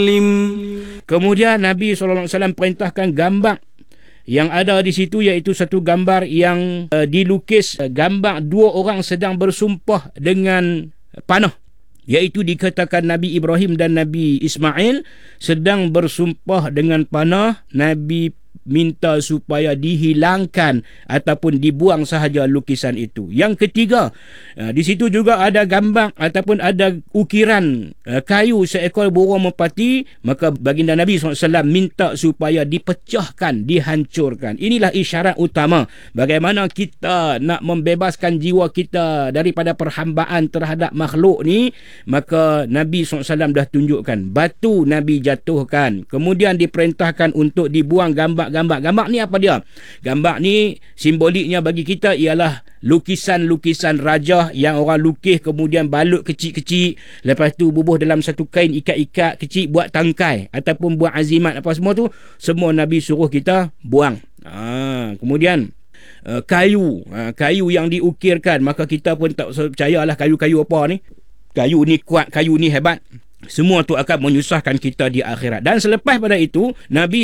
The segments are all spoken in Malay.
Kemudian Nabi SAW perintahkan gambar yang ada di situ, iaitu satu gambar yang dilukis gambar dua orang sedang bersumpah dengan panah, iaitu dikatakan Nabi Ibrahim dan Nabi Ismail sedang bersumpah dengan panah. Nabi minta supaya dihilangkan ataupun dibuang sahaja lukisan itu. Yang ketiga, di situ juga ada gambar ataupun ada ukiran kayu seekor burung merpati, maka baginda Nabi SAW minta supaya dipecahkan, dihancurkan. Inilah isyarat utama bagaimana kita nak membebaskan jiwa kita daripada perhambaan terhadap makhluk ni. Maka Nabi SAW dah tunjukkan, batu Nabi jatuhkan, kemudian diperintahkan untuk dibuang gambar. Gambar ni apa dia? Gambar ni simboliknya bagi kita ialah lukisan-lukisan raja yang orang lukis kemudian balut kecil-kecil, lepas tu bubuh dalam satu kain ikat-ikat kecil, buat tangkai ataupun buat azimat apa semua tu, semua Nabi suruh kita buang. Kemudian kayu yang diukirkan, maka kita pun tak percayalah kayu-kayu apa ni. Kayu ni kuat, kayu ni hebat. Semua tu akan menyusahkan kita di akhirat. Dan selepas pada itu, Nabi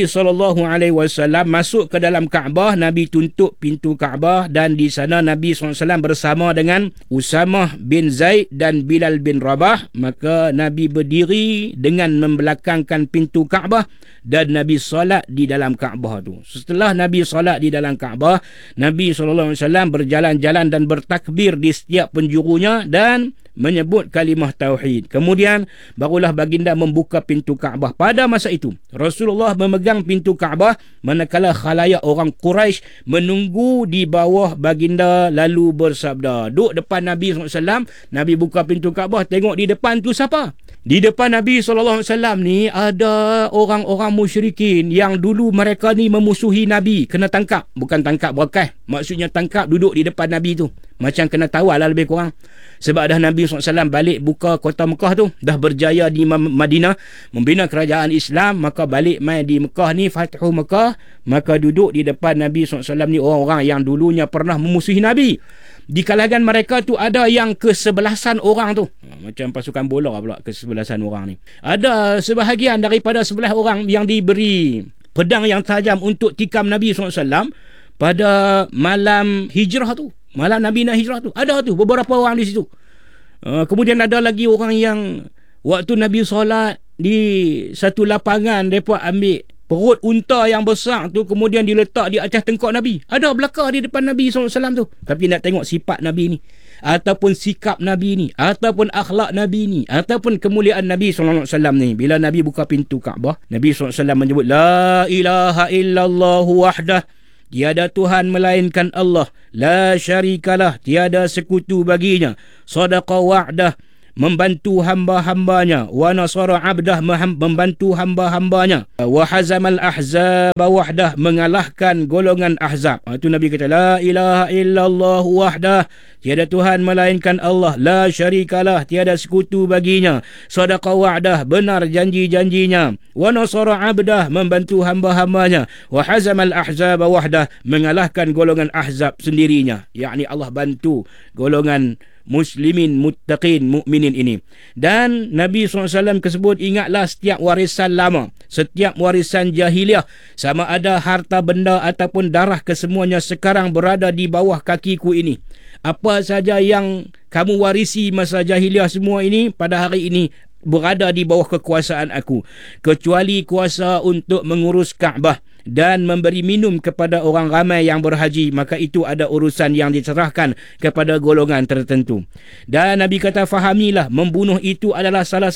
SAW masuk ke dalam Kaabah. Nabi tutup pintu Kaabah, dan di sana Nabi SAW bersama dengan Usamah bin Zaid dan Bilal bin Rabah. Maka Nabi berdiri dengan membelakangkan pintu Kaabah, dan Nabi solat di dalam Kaabah tu. Setelah Nabi solat di dalam Kaabah, Nabi SAW berjalan-jalan dan bertakbir di setiap penjurunya dan menyebut kalimah tauhid. Kemudian barulah baginda membuka pintu Kaabah. Pada masa itu Rasulullah memegang pintu Kaabah, manakala khalayak orang Quraisy menunggu di bawah baginda, lalu bersabda. Duduk depan Nabi SAW, Nabi buka pintu Kaabah, tengok di depan tu siapa? Di depan Nabi SAW ni ada orang-orang musyrikin yang dulu mereka ni memusuhi Nabi. Kena tangkap. Bukan tangkap berakai, maksudnya tangkap duduk di depan Nabi tu. Macam kena tawar lah lebih kurang. Sebab dah Nabi SAW balik buka kota Mekah tu, dah berjaya di Madinah, membina kerajaan Islam, maka balik main di Mekah ni, Fathu Mekah, maka duduk di depan Nabi SAW ni orang-orang yang dulunya pernah memusuhi Nabi. Di kalangan mereka tu ada yang ke-11 orang tu. Macam pasukan bola pula, ke-11 orang ni. Ada sebahagian daripada 11 orang yang diberi pedang yang tajam untuk tikam Nabi SAW pada malam hijrah tu. Malam Nabi nak hijrah tu. Ada tu beberapa orang di situ. Kemudian ada lagi orang yang waktu Nabi solat di satu lapangan, mereka ambil perut unta yang besar tu, kemudian diletak di atas tengkok Nabi. Ada belakang di depan Nabi SAW tu. Tapi nak tengok sifat Nabi ni, ataupun sikap Nabi ni, ataupun akhlak Nabi ni, ataupun kemuliaan Nabi SAW ni. Bila Nabi buka pintu Kaabah, Nabi SAW menyebut, La ilaha illallah wahdah, tiada Tuhan melainkan Allah, la syarikalah, tiada sekutu baginya, sadaqa wa'dah, membantu hamba-hambanya, wa nasara abdah, membantu hamba-hambanya, wa hazamal ahzab wahdah, mengalahkan golongan ahzab. Itu Nabi kata, la ilaha illallah wahdah, tiada Tuhan melainkan Allah, la syarikalah, tiada sekutu baginya, sadaqa wa'dah, benar janji-janjinya, wa nasara abdah, membantu hamba-hambanya, wa hazamal ahzab wahdah, mengalahkan golongan ahzab sendirinya. Yakni Allah bantu golongan muslimin, muttaqin, mukminin ini. Dan Nabi SAW tersebut, ingatlah setiap warisan lama, setiap warisan jahiliah, sama ada harta benda ataupun darah, kesemuanya sekarang berada di bawah kakiku ini. Apa saja yang kamu warisi masa jahiliah, semua ini pada hari ini berada di bawah kekuasaan aku, kecuali kuasa untuk mengurus Kaabah dan memberi minum kepada orang ramai yang berhaji, maka itu ada urusan yang diserahkan kepada golongan tertentu. Dan Nabi kata, fahamilah, membunuh itu adalah salah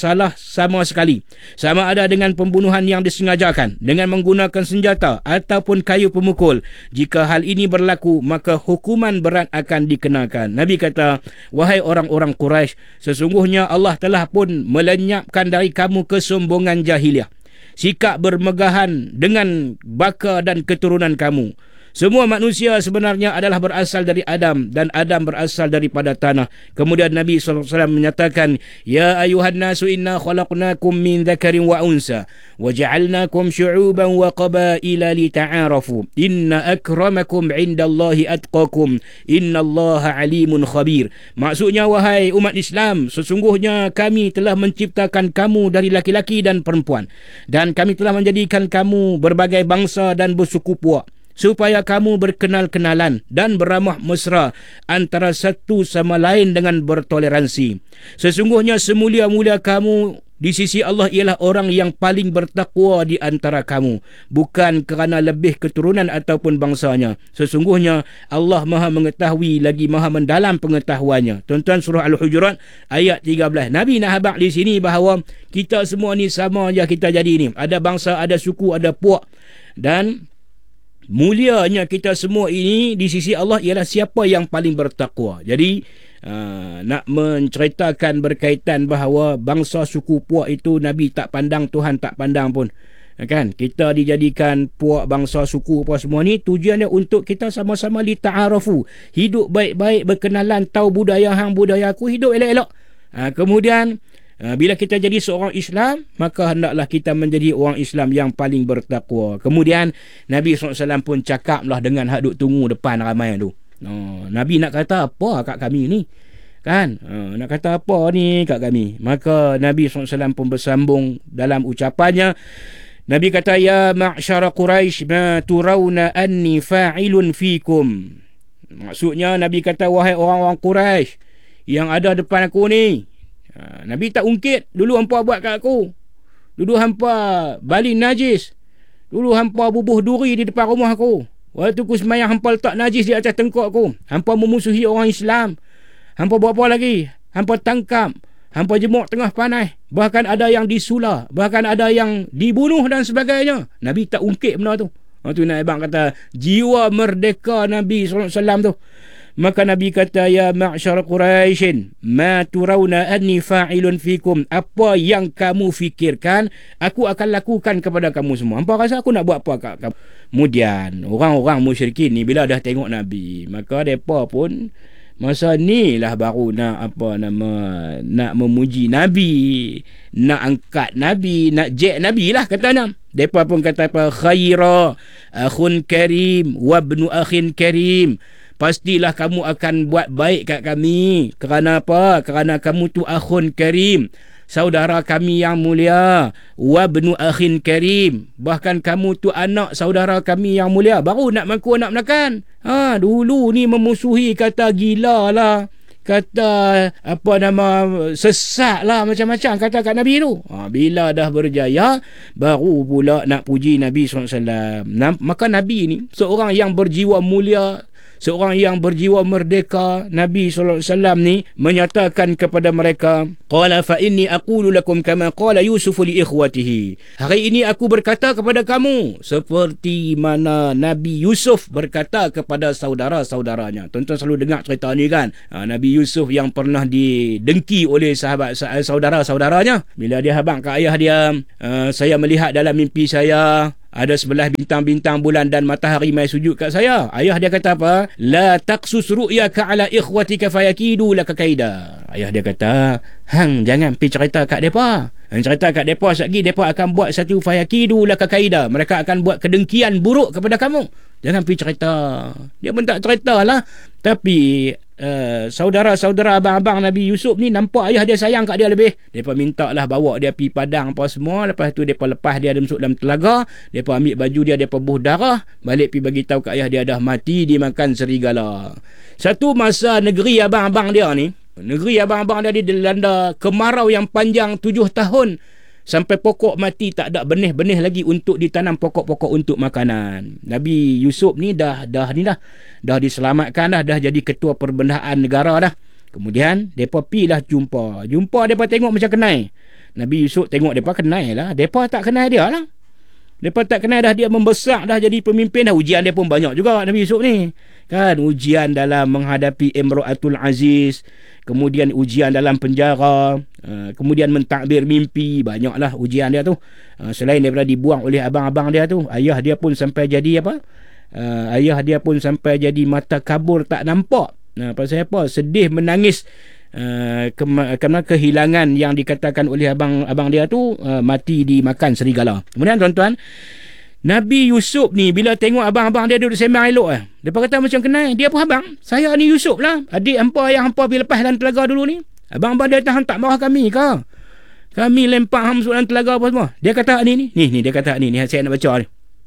sama sekali, sama ada dengan pembunuhan yang disengajakan dengan menggunakan senjata ataupun kayu pemukul. Jika hal ini berlaku, maka hukuman berat akan dikenakan. Nabi kata, wahai orang-orang Quraisy, sesungguhnya Allah telah pun melenyapkan dari kamu kesombongan jahiliah, sikap bermegahan dengan baka dan keturunan kamu. Semua manusia sebenarnya adalah berasal dari Adam dan Adam berasal daripada tanah. Kemudian Nabi SAW menyatakan, Ya ayuhan nasu inna khalaqnakum min dhakarin wa unsa wa ja'alnakum syu'uban wa qabaila lita'arafu inna akramakum indallahi atqakum innallaha alimun khabir. Maksudnya, wahai umat Islam, sesungguhnya kami telah menciptakan kamu dari laki-laki dan perempuan, dan kami telah menjadikan kamu berbagai bangsa dan bersuku puak, supaya kamu berkenal-kenalan dan beramah mesra antara satu sama lain dengan bertoleransi. Sesungguhnya semulia-mulia kamu di sisi Allah ialah orang yang paling bertakwa di antara kamu, bukan kerana lebih keturunan ataupun bangsanya. Sesungguhnya Allah Maha mengetahui lagi Maha mendalam pengetahuannya. Tuan-tuan, surah Al-Hujurat ayat 13. Nabi nak habaq di sini bahawa kita semua ni sama je kita jadi ni. Ada bangsa, ada suku, ada puak, dan mulianya kita semua ini di sisi Allah ialah siapa yang paling bertakwa. Jadi nak menceritakan berkaitan bahawa bangsa suku puak itu Nabi tak pandang, Tuhan tak pandang pun. Kan? Kita dijadikan puak, bangsa, suku apa semua ni tujuannya untuk kita sama-sama li ta'arafu, hidup baik-baik, berkenalan, tahu budaya hang, budaya aku, hidup elok-elok. Kemudian bila kita jadi seorang Islam, maka hendaklah kita menjadi orang Islam yang paling bertakwa. Kemudian Nabi SAW pun cakaplah dengan hak duk tunggu depan ramai tu. Nabi nak kata apa kat kami ni? Kan? Nak kata apa ni kat kami? Maka Nabi SAW pun bersambung dalam ucapannya. Nabi kata, Ya ma'syara Quraisy, ma turawna anni fa'ilun fikum. Maksudnya Nabi kata, wahai orang-orang Quraisy yang ada depan aku ni, Nabi tak ungkit, dulu hampa buat kat aku, dulu hampa balik najis, dulu hampa bubuh duri di depan rumah aku, waktu aku semayang hampa letak najis di atas tengkok aku, hampa memusuhi orang Islam, hampa buat apa lagi, hampa tangkap, hampa jemuk tengah panas, bahkan ada yang disula, bahkan ada yang dibunuh dan sebagainya. Nabi tak ungkit benda tu. Itu nak abang kata jiwa merdeka Nabi SAW tu. Maka Nabi kata, Ya ma'syar Quraisyin, ma turawna anni fa'ilun fikum. Apa yang kamu fikirkan, aku akan lakukan kepada kamu semua. Hampa rasa aku nak buat apa kat kamu? Kemudian orang-orang musyrikin ni bila dah tengok Nabi, maka mereka pun masa ni lah baru nak nak memuji Nabi, nak angkat Nabi, nak jack Nabi lah katanya. Mereka pun kata apa? Khaira akhun karim wa ibnu akhin karim. Pastilah kamu akan buat baik kat kami. Kerana apa? Kerana kamu tu akhun karim, saudara kami yang mulia. Wa ibnu akhin karim, bahkan kamu tu anak saudara kami yang mulia. Baru nak mengaku nak menekan. Dulu ni memusuhi, kata gila lah, kata apa nama, sesat lah, macam-macam kata kat Nabi tu. Bila dah berjaya, baru pula nak puji Nabi SAW. Maka Nabi ni seorang yang berjiwa mulia, seorang yang berjiwa merdeka. Nabi SAW ni menyatakan kepada mereka, Qala fa inni aqulu lakum kama qala Yusuf li ikhwatihi. Hari ini aku berkata kepada kamu seperti mana Nabi Yusuf berkata kepada saudara-saudaranya. Tuan-tuan selalu dengar cerita ni kan? Nabi Yusuf yang pernah didengki oleh saudara-saudaranya. Bila dia habaq ke ayah dia, saya melihat dalam mimpi saya ada sebelah bintang-bintang, bulan dan matahari mai sujud kat saya. Ayah dia kata apa? La taqsus ru'yaka ala ikhwatika fayakidu laka kaida. Ayah dia kata, hang jangan pergi cerita kat depa. Hang cerita kat depa, sekali depa akan buat satu fayakidu laka kaida. Mereka akan buat kedengkian buruk kepada kamu. Jangan pergi cerita. Dia pun tak cerita lah. Tapi saudara-saudara abang-abang Nabi Yusuf ni nampak ayah dia sayang kat dia lebih. Mereka minta lah bawa dia pergi padang apa semua. Lepas tu mereka lepas dia masuk dalam telaga. Mereka ambil baju dia, mereka buh darah. Balik pergi bagi tahu kat ayah dia dah mati dimakan serigala. Satu masa negeri abang-abang dia ni, negeri abang-abang dia dilanda kemarau yang panjang 7 tahun. Sampai pokok mati, tak ada benih-benih lagi untuk ditanam, pokok-pokok untuk makanan. Nabi Yusuf ni dah diselamatkan dah jadi ketua perbendahaan negara dah. Kemudian depa pilah jumpa depa tengok macam kenal. Nabi Yusuf tengok depa kenal lah. Depa tak kenal dia lah. Depa tak kenal dah, dia membesar dah jadi pemimpin dah. Ujian dia pun banyak juga Nabi Yusuf ni. Kan, ujian dalam menghadapi Imra'atul Aziz, kemudian ujian dalam penjara, kemudian mentakbir mimpi, banyaklah ujian dia tu. Selain daripada dibuang oleh abang-abang dia tu, ayah dia pun sampai jadi apa? Ayah dia pun sampai jadi mata kabur tak nampak. Pasal apa? Sedih menangis kerana kehilangan yang dikatakan oleh abang dia tu mati dimakan serigala. Kemudian tuan-tuan, Nabi Yusuf ni bila tengok abang-abang dia duduk sembang elok depa kata macam kenal. Dia pun abang, saya ni Yusuf lah, adik hampa yang hampa pergi lepas dalam telaga dulu ni. Abang-abang dia tahan tak marah kami ke? Kami lempar hang masuk dalam telaga apa semua. Dia kata ni dia kata ni saya nak baca ni.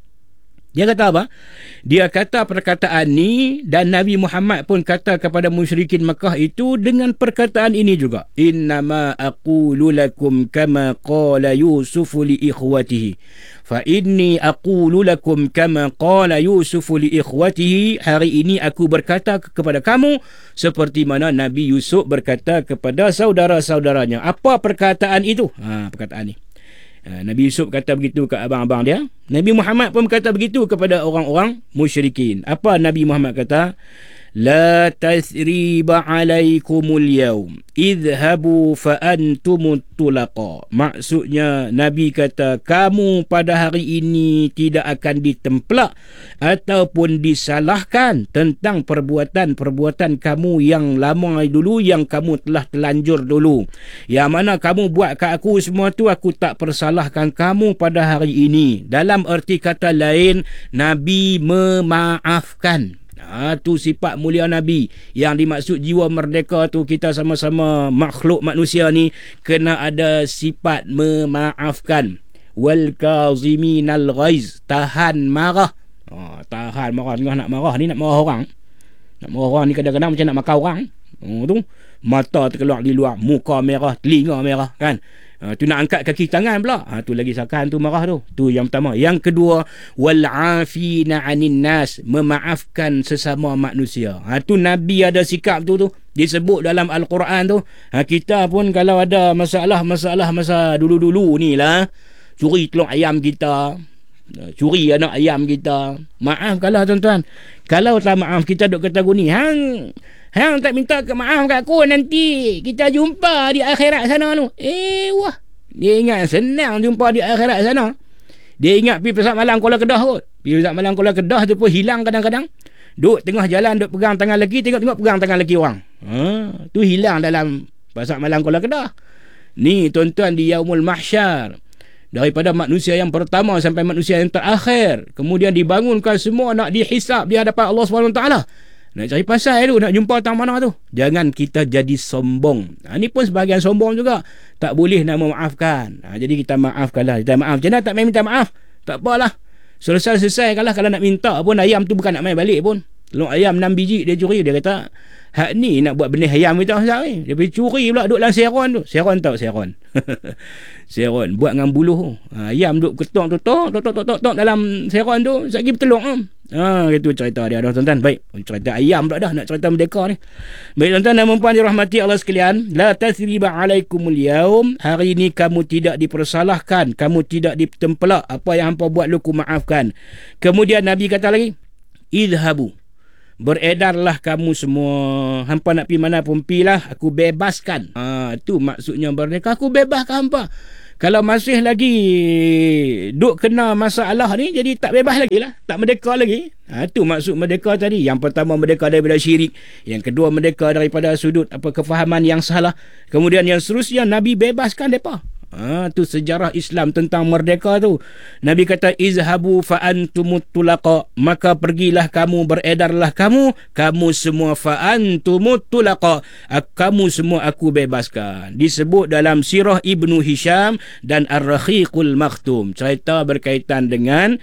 Dia kata apa? Dia kata perkataan ni, dan Nabi Muhammad pun kata kepada musyrikin Makkah itu dengan perkataan ini juga. Innama aqulu lakum kama qala Yusuf li ikhwatihi. Fa inni aqulu lakum kama qala Yusuf li ikhwatihi. Hari ini aku berkata kepada kamu seperti mana Nabi Yusuf berkata kepada saudara-saudaranya. Apa perkataan itu? Perkataan ni. Nabi Yusuf kata begitu ke abang-abang dia. Nabi Muhammad pun kata begitu kepada orang-orang musyrikin. Apa Nabi Muhammad kata? La tasriba alaikumul yaum idhabu fa antumut tulaqa. Maksudnya Nabi kata kamu pada hari ini tidak akan ditemplak ataupun disalahkan tentang perbuatan-perbuatan kamu yang lama dulu, yang kamu telah telanjur dulu. Yang mana kamu buat kat aku semua tu, aku tak persalahkan kamu pada hari ini. Dalam erti kata lain, Nabi memaafkan. Tu sifat mulia Nabi. Yang dimaksud jiwa merdeka tu, kita sama-sama makhluk manusia ni kena ada sifat memaafkan. Wal kaziminal ghaiz, tahan marah. Tahan marah. Tengah nak marah ni, nak marah orang. Nak marah orang ni kadang-kadang macam nak makan orang. Tu mata terkeluar di luar, muka merah, telinga merah kan. Tu nak angkat kaki tangan pula. Tu lagi sakan tu marah tu. Tu yang pertama. Yang kedua, wal afina 'anin nas, memaafkan sesama manusia. Tu Nabi ada sikap tu disebut dalam Al-Quran tu. Kita pun kalau ada masalah-masalah masa dulu-dulu ni lah, curi telur ayam kita, curi anak ayam kita, maafkanlah tuan-tuan. Kalau tak maaf, kita duk kata guni, hang tak minta maaf kat aku, nanti kita jumpa di akhirat sana tu. Wah, dia ingat senang jumpa di akhirat sana. Dia ingat pergi Pasar Malam Kuala Kedah kot. Pergi Pasar Malam Kuala Kedah tu pun hilang kadang-kadang. Duk tengah jalan, duk pegang tangan lelaki, tengok-tengok pegang tangan lelaki orang. Tu hilang dalam Pasar Malam Kuala Kedah. Ni tuan-tuan, di Yaumul Mahsyar, daripada manusia yang pertama sampai manusia yang terakhir, kemudian dibangunkan semua nak dihisap di hadapan Allah SWT. Nak cari pasal tu, nak jumpa tang mana tu. Jangan kita jadi sombong. Ini pun sebahagian sombong juga. Tak boleh nak memaafkan. Jadi kita maafkanlah. Kita maaf. Jangan tak main minta maaf. Tak apalah. Selesai-selesai kalau nak minta pun, ayam tu bukan nak main balik pun. Telur ayam 6 biji dia curi. Dia kata, hak ni nak buat benih ayam kita sehari. Dia pergi curi pula duduk dalam seron tu. Seron tahu seron. Seron buat dengan buluh. Ayam duduk ketok dalam seron tu, sekali bertelur. Itu cerita dia dah tuan-tuan. Baik, cerita ayam pula dah, nak cerita merdeka ni. Baik tuan-tuan dan puan-puan dirahmati Allah sekalian, la tasriba alaikumul yaum, hari ini kamu tidak dipersalahkan, kamu tidak ditempelak. Apa yang hampa buat lu ku maafkan. Kemudian Nabi kata lagi, idhabu, beredarlah kamu semua. Hampa nak pergi mana pun pergilah, aku bebaskan. Tu maksudnya merdeka, aku bebaskan hampa. Kalau masih lagi duk kena masalah ni, jadi tak bebas lagi lah, tak merdeka lagi. Tu maksud merdeka tadi. Yang pertama, merdeka daripada syirik. Yang kedua, merdeka daripada sudut kefahaman yang salah. Kemudian yang seterusnya, Nabi bebaskan mereka. Tu sejarah Islam tentang merdeka tu. Nabi kata, izhabu fa antumut tulaqa, maka pergilah kamu, beredarlah kamu semua, fa antumut tulaqa, kamu semua aku bebaskan. Disebut dalam sirah Ibnu Hisham dan Ar-Rahiqul Makhtum, cerita berkaitan dengan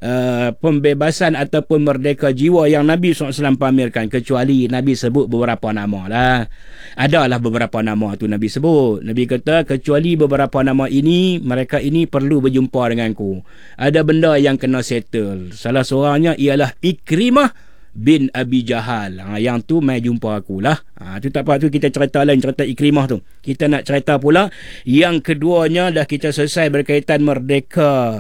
pembebasan ataupun merdeka jiwa yang Nabi SAW pamerkan. Kecuali Nabi sebut beberapa nama lah. Adalah beberapa nama tu Nabi sebut. Nabi kata, kecuali beberapa nama ini, mereka ini perlu berjumpa denganku. Ada benda yang kena settle. Salah seorangnya ialah Ikrimah bin Abi Jahal. Yang tu mai jumpa akulah. Tu tak apa, tu kita cerita lain, cerita Ikrimah tu. Kita nak cerita pula yang keduanya dah kita selesai berkaitan merdeka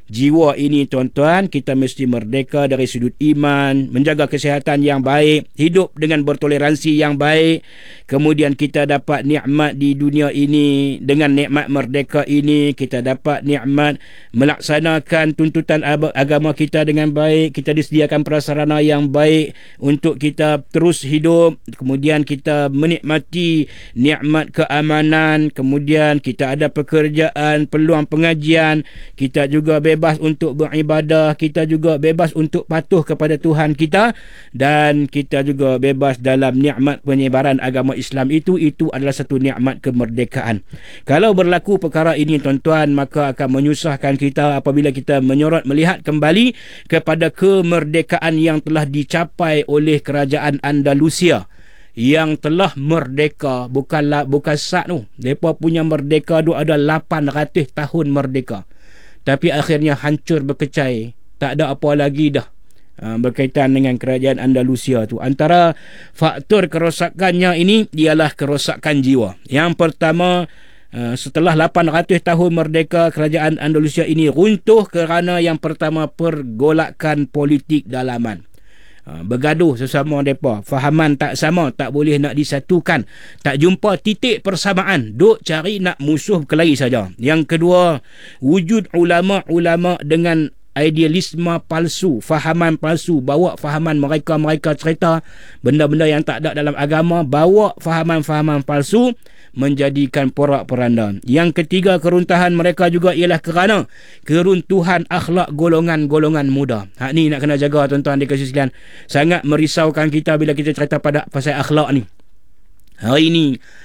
jiwa ini tuan-tuan, kita mesti merdeka dari sudut iman, menjaga kesihatan yang baik, hidup dengan bertoleransi yang baik, kemudian kita dapat nikmat di dunia ini. Dengan nikmat merdeka ini kita dapat nikmat melaksanakan tuntutan agama kita dengan baik, kita disediakan prasarana yang baik untuk kita terus hidup, kemudian kita menikmati nikmat keamanan, kemudian kita ada pekerjaan, peluang pengajian, kita juga bebas untuk beribadah, kita juga bebas untuk patuh kepada Tuhan kita, dan kita juga bebas dalam nikmat penyebaran agama Islam. Itu adalah satu nikmat kemerdekaan. Kalau berlaku perkara ini tuan-tuan, maka akan menyusahkan kita apabila kita menyorot melihat kembali kepada kemerdekaan yang telah dicapai oleh kerajaan Andalusia yang telah merdeka. Bukan sat tu. Mereka punya merdeka tu ada 800 tahun merdeka. Tapi akhirnya hancur berkecai. Tak ada apa lagi dah berkaitan dengan kerajaan Andalusia tu. Antara faktor kerosakannya ini ialah kerosakan jiwa. Yang pertama, setelah 800 tahun merdeka, kerajaan Andalusia ini runtuh kerana yang pertama, pergolakan politik dalaman. Bergaduh sesama mereka, fahaman tak sama, tak boleh nak disatukan, tak jumpa titik persamaan, duk cari nak musuh kelahi saja. Yang kedua, wujud ulama-ulama dengan idealisme palsu, fahaman palsu, bawa fahaman mereka cerita benda-benda yang tak ada dalam agama, bawa fahaman-fahaman palsu, menjadikan porak-poranda. Yang ketiga, keruntuhan mereka juga ialah kerana keruntuhan akhlak golongan-golongan muda. Hak ni nak kena jaga tuan-tuan dikasih sekalian. Sangat merisaukan kita bila kita cerita pasal akhlak ni. Hari ini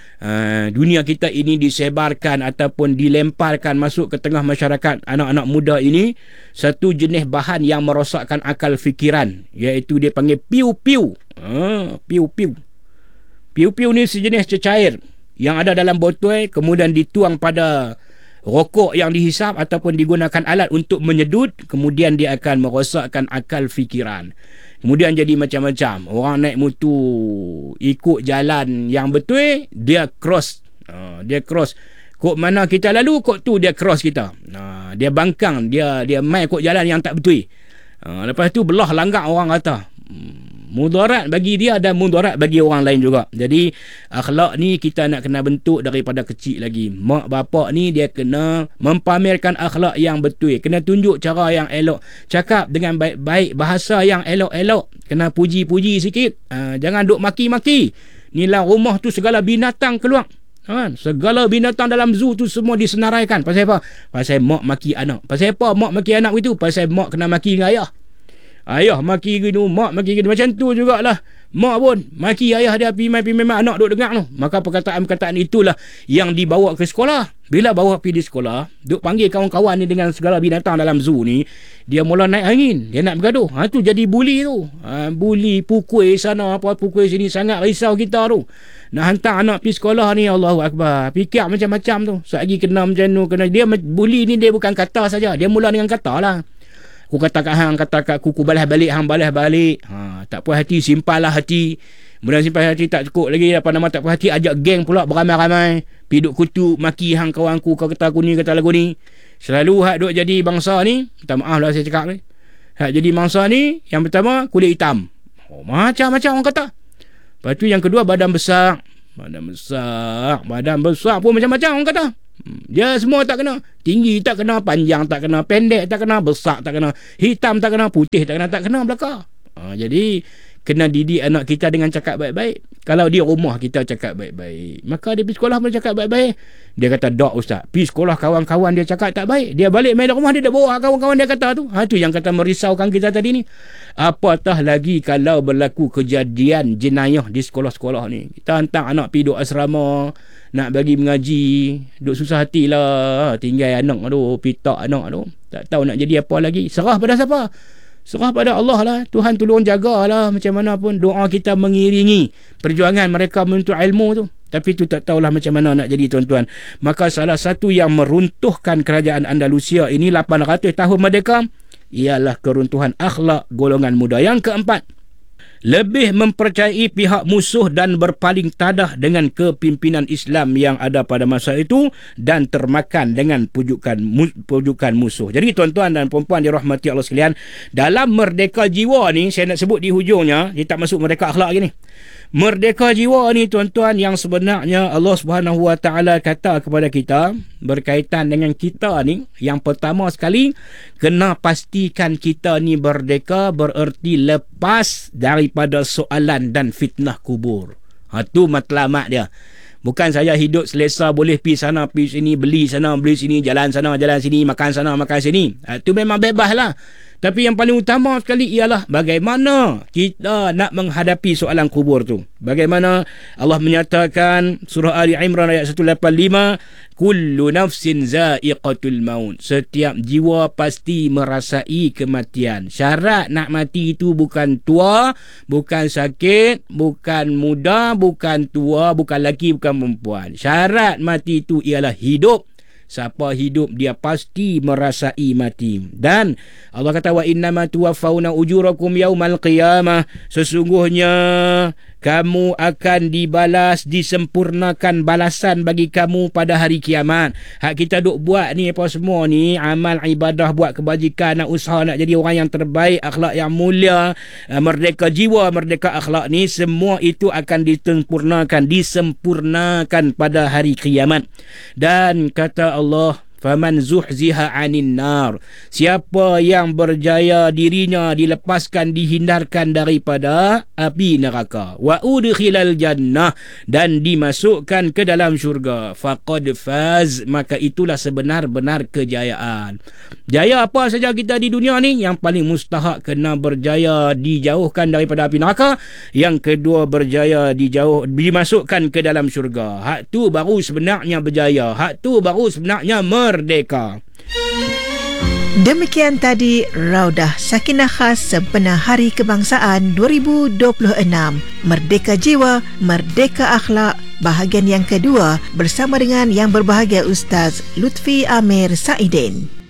dunia kita ini disebarkan ataupun dilemparkan masuk ke tengah masyarakat anak-anak muda ini satu jenis bahan yang merosakkan akal fikiran, iaitu dia panggil piu-piu. Piu-piu. Piu-piu ni sejenis cecair yang ada dalam botol, kemudian dituang pada rokok yang dihisap ataupun digunakan alat untuk menyedut, kemudian dia akan merosakkan akal fikiran. Kemudian jadi macam-macam. Orang naik motor ikut jalan yang betul, dia cross. Dia cross. Kok mana kita lalu, kok tu dia cross kita. Dia bangkang, dia main kok jalan yang tak betul. Lepas tu belah langgar orang kata. Mudarat bagi dia dan mudarat bagi orang lain juga. Jadi akhlak ni kita nak kena bentuk daripada kecil lagi. Mak bapak ni dia kena mempamerkan akhlak yang betul, kena tunjuk cara yang elok, cakap dengan baik-baik, bahasa yang elok-elok, kena puji-puji sikit. Jangan duk maki-maki. Ni lah rumah tu segala binatang keluar. Segala binatang dalam zoo tu semua disenaraikan. Pasal apa? Pasal mak maki anak. Pasal apa mak maki anak itu? Pasal mak kena maki dengan ayah. Ayah maki gini, mak maki gini. Macam tu jugalah mak pun maki ayah dia, pimai anak duk dengar tu. Maka perkataan-perkataan itulah yang dibawa ke sekolah. Bila bawa pergi di sekolah, duk panggil kawan-kawan ni dengan segala binatang dalam zoo ni, dia mula naik angin, dia nak bergaduh. Tu jadi bully tu. Bully, pukul sana, apa pukul sini, sangat risau kita tu. Nak hantar anak pergi sekolah ni, Allahu Akbar. Fikir macam-macam tu. Selagi kena macam tu, dia bully ni dia bukan kata saja, dia mula dengan kata lah. Aku kata kat hang, kata kat ku balas balik, hang balas balik. Tak puas hati, simpanlah hati. Kemudian simpan hati tak cukup lagi, apa nama tak puas hati, ajak geng pula beramai-ramai. Piduk kutuk, maki hang kawan aku, kau kata aku ni, kata lagu ni. Selalu hak duk jadi bangsa ni, minta maaf lah saya cakap ni. Hak jadi bangsa ni, yang pertama kulit hitam. Macam-macam orang kata. Lepas tu yang kedua badan besar. Badan besar pun macam-macam orang kata. Dia semua tak kena. Tinggi tak kena, panjang tak kena, pendek tak kena, besar tak kena, hitam tak kena, putih tak kena belaka. Jadi kena didik anak kita dengan cakap baik-baik. Kalau di rumah kita cakap baik-baik, maka dia pergi sekolah pun cakap baik-baik. Dia kata, "Dok ustaz, pergi sekolah kawan-kawan dia cakap tak baik, dia balik main di rumah dia dah bawa kawan-kawan dia kata tu." Tu yang kata merisaukan kita tadi ni. Apatah lagi kalau berlaku kejadian jenayah di sekolah-sekolah ni. Kita hantar anak pergi duduk asrama, nak bagi mengaji, duk susah hatilah, tinggal anak tu, pitak anak tu, tak tahu nak jadi apa lagi. Serah pada siapa? Serah pada Allah lah. Tuhan tolong jagalah. Macam mana pun doa kita mengiringi perjuangan mereka menuntut ilmu tu. Tapi tu tak tahulah macam mana nak jadi tuan-tuan. Maka salah satu yang meruntuhkan kerajaan Andalusia ini 800 tahun merdeka ialah keruntuhan akhlak golongan muda. Yang keempat, lebih mempercayai pihak musuh dan berpaling tadah dengan kepimpinan Islam yang ada pada masa itu dan termakan dengan pujukan musuh. Jadi tuan-tuan dan puan-puan dirahmati Allah sekalian, dalam merdeka jiwa ni, saya nak sebut di hujungnya, dia tak masuk merdeka akhlak lagi ni. Merdeka jiwa ni tuan-tuan, yang sebenarnya Allah Subhanahu Wa Taala kata kepada kita berkaitan dengan kita ni, yang pertama sekali kena pastikan kita ni merdeka, bererti lepas daripada soalan dan fitnah kubur. Tu matlamat dia. Bukan saya hidup selesa, boleh pergi sana pergi sini, beli sana beli sini, jalan sana jalan sini, makan sana makan sini. Itu memang bebas lah. Tapi yang paling utama sekali ialah bagaimana kita nak menghadapi soalan kubur tu. Bagaimana Allah menyatakan surah Ali Imran ayat 185, kullu nafsin za'iqatul maut. Setiap jiwa pasti merasai kematian. Syarat nak mati itu bukan tua, bukan sakit, bukan muda, bukan tua, bukan lelaki, bukan perempuan. Syarat mati itu ialah hidup. Siapa hidup dia pasti merasai mati. Dan Allah kata wa innama tuwaffawna ujurakum yaumal qiyamah. Sesungguhnya kamu akan dibalas, disempurnakan balasan bagi kamu pada hari kiamat. Hak kita duk buat ni apa semua ni, amal ibadah, buat kebajikan, nak usaha nak jadi orang yang terbaik, akhlak yang mulia, merdeka jiwa, merdeka akhlak ni, semua itu akan disempurnakan pada hari kiamat. Dan kata Allah, faman zuhziha 'anil nar, siapa yang berjaya dirinya dilepaskan, dihindarkan daripada api neraka, wa udkhilal jannah, dan dimasukkan ke dalam syurga, faqad faz, maka itulah sebenar-benar kejayaan. Jaya apa saja kita di dunia ni, yang paling mustahak kena berjaya dijauhkan daripada api neraka, yang kedua berjaya dimasukkan ke dalam syurga. Hak tu baru sebenarnya berjaya, hak tu baru sebenarnya merdeka. Demikian tadi Raudah Sakinah Khas Sebenar Hari Kebangsaan 2026, Merdeka Jiwa, Merdeka Akhlak, bahagian yang kedua bersama dengan yang berbahagia Ustaz Lutfi Amir Saidin.